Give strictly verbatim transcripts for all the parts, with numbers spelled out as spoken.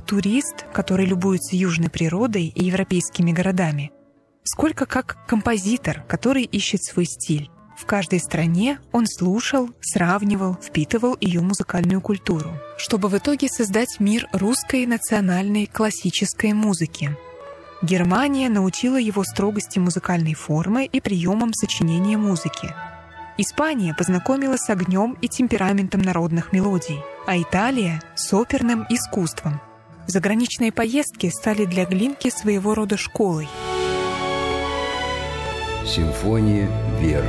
турист, который любуется южной природой и европейскими городами, сколько как композитор, который ищет свой стиль. В каждой стране он слушал, сравнивал, впитывал ее музыкальную культуру, чтобы в итоге создать мир русской национальной классической музыки. Германия научила его строгости музыкальной формы и приемам сочинения музыки. Испания познакомила с огнем и темпераментом народных мелодий, а Италия — с оперным искусством. Заграничные поездки стали для Глинки своего рода школой. Симфония веры.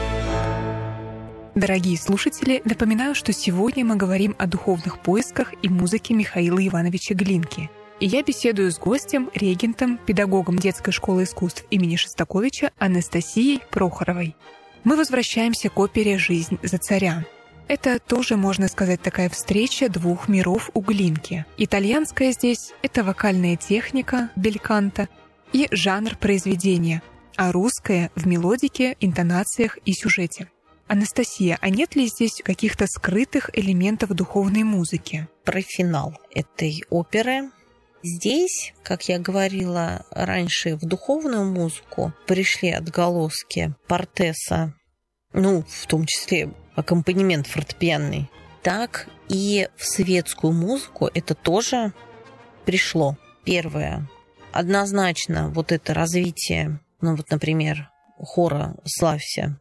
Дорогие слушатели, напоминаю, что сегодня мы говорим о духовных поисках и музыке Михаила Ивановича Глинки. И я беседую с гостем, регентом, педагогом детской школы искусств имени Шостаковича Анастасией Прохоровой. Мы возвращаемся к опере «Жизнь за царя». Это тоже, можно сказать, такая встреча двух миров у Глинки. Итальянская здесь — это вокальная техника, бельканто, и жанр произведения, а русская — в мелодике, интонациях и сюжете. Анастасия, а нет ли здесь каких-то скрытых элементов духовной музыки? Про финал этой оперы. Здесь, как я говорила раньше, в духовную музыку пришли отголоски Портеса, ну, в том числе аккомпанемент фортепианный, так и в светскую музыку это тоже пришло. Первое. Однозначно вот это развитие, ну вот, например, хора «Славься».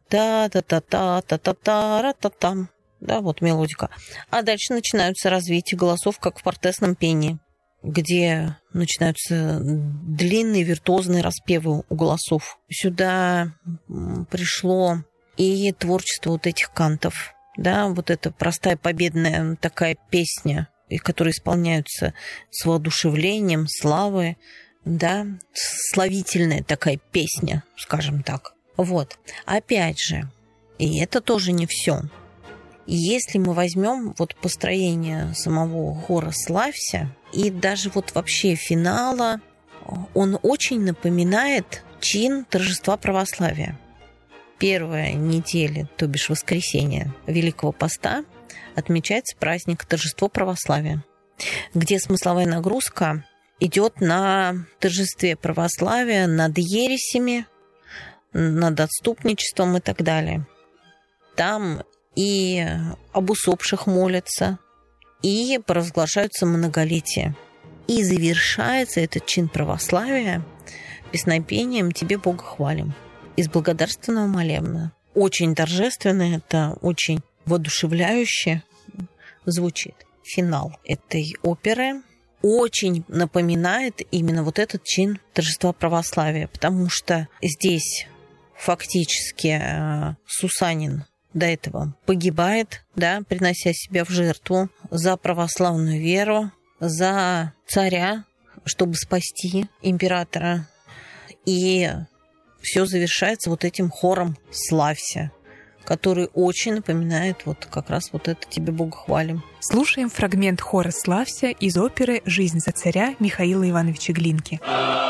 Та-та-та-та-та-та-та-та-там. Да, вот мелодика. А дальше начинаются развитие голосов, как в портесном пении, где начинаются длинные виртуозные распевы у голосов. Сюда пришло и творчество вот этих кантов. Да, вот эта простая победная такая песня, которая исполняются с воодушевлением, славой. Да, славительная такая песня, скажем так. Вот. Опять же, и это тоже не все. Если мы возьмем вот построение самого хора «Славься» и даже вот вообще финала, он очень напоминает чин торжества православия. Первая неделя, то бишь воскресенье Великого Поста, отмечается праздник торжество православия, где смысловая нагрузка идет на торжестве православия над ересями, над отступничеством и так далее. Там и об усопших молятся, и провозглашаются многолетия. И завершается этот чин православия песнопением «Тебе, Бога, хвалим» из благодарственного молебна. Очень торжественно, это очень воодушевляюще звучит. Финал этой оперы очень напоминает именно вот этот чин торжества православия, потому что здесь фактически Сусанин до этого погибает, да, принося себя в жертву за православную веру, за царя, чтобы спасти императора. И все завершается вот этим хором «Славься», который очень напоминает вот как раз вот это «Тебе, Бога, хвалим». Слушаем фрагмент хора «Славься» из оперы «Жизнь за царя» Михаила Ивановича Глинки.